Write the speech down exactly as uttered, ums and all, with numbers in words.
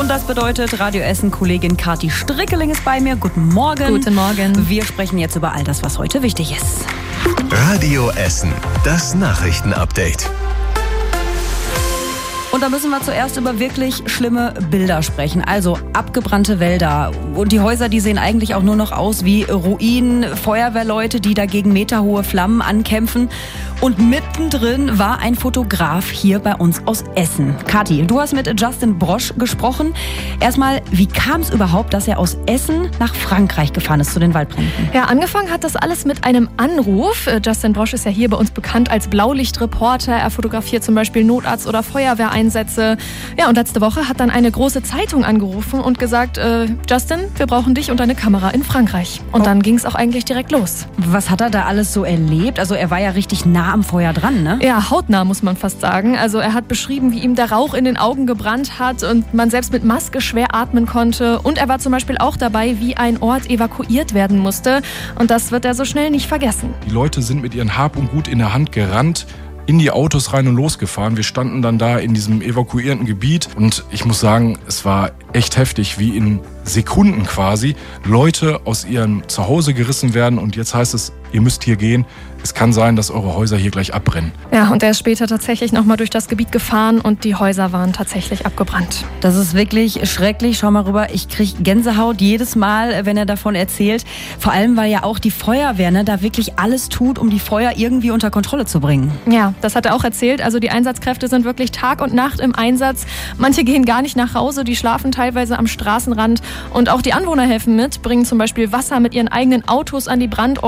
Und das bedeutet, Radio Essen-Kollegin Kathi Strickeling ist bei mir. Guten Morgen. Guten Morgen. Wir sprechen jetzt über all das, was heute wichtig ist. Radio Essen, das Nachrichtenupdate. Und da müssen wir zuerst über wirklich schlimme Bilder sprechen. Also abgebrannte Wälder. Und die Häuser, die sehen eigentlich auch nur noch aus wie Ruinen. Feuerwehrleute, die dagegen meterhohe Flammen ankämpfen. Und mittendrin war ein Fotograf hier bei uns aus Essen. Kathi, du hast mit Justin Brosch gesprochen. Erstmal, wie kam es überhaupt, dass er aus Essen nach Frankreich gefahren ist zu den Waldbränden? Ja, angefangen hat das alles mit einem Anruf. Justin Brosch ist ja hier bei uns bekannt als Blaulichtreporter. Er fotografiert zum Beispiel Notarzt- oder Feuerwehreinsätze. Ja, und letzte Woche hat dann eine große Zeitung angerufen und gesagt, äh, Justin, wir brauchen dich und deine Kamera in Frankreich. Und oh. dann ging es auch eigentlich direkt los. Was hat er da alles so erlebt? Also er war ja richtig nah am Feuer dran, ne? Ja, hautnah muss man fast sagen. Also er hat beschrieben, wie ihm der Rauch in den Augen gebrannt hat und man selbst mit Maske schwer atmen konnte. Und er war zum Beispiel auch dabei, wie ein Ort evakuiert werden musste. Und das wird er so schnell nicht vergessen. Die Leute sind mit ihren Hab und Gut in der Hand gerannt, in die Autos rein und losgefahren. Wir standen dann da in diesem evakuierten Gebiet und ich muss sagen, es war echt heftig, wie in Sekunden quasi Leute aus ihrem Zuhause gerissen werden und jetzt heißt es, ihr müsst hier gehen. Es kann sein, dass eure Häuser hier gleich abbrennen. Ja, und er ist später tatsächlich nochmal durch das Gebiet gefahren und die Häuser waren tatsächlich abgebrannt. Das ist wirklich schrecklich. Schau mal rüber, ich kriege Gänsehaut jedes Mal, wenn er davon erzählt. Vor allem, weil ja auch die Feuerwehr ne, da wirklich alles tut, um die Feuer irgendwie unter Kontrolle zu bringen. Ja, das hat er auch erzählt. Also die Einsatzkräfte sind wirklich Tag und Nacht im Einsatz. Manche gehen gar nicht nach Hause, die schlafen teilweise am Straßenrand. Und auch die Anwohner helfen mit, bringen zum Beispiel Wasser mit ihren eigenen Autos an die Brandorte.